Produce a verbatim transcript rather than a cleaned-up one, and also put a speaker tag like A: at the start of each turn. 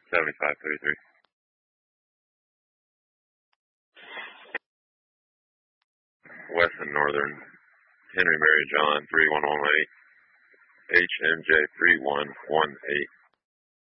A: seventy-five thirty-three. West and Northern, Henry Mary John three one one eight, H M J three one one eight.